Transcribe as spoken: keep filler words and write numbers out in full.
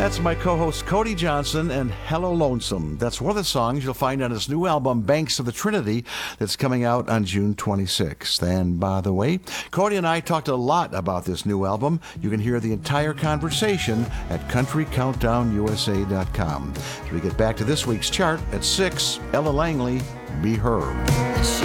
That's my co-host Cody Johnson and Hello Lonesome. That's one of the songs you'll find on his new album, Banks of the Trinity, that's coming out on June twenty-sixth. And by the way, Cody and I talked a lot about this new album. You can hear the entire conversation at country countdown u s a dot com. As we get back to this week's chart at six, Ella Langley, Be Her.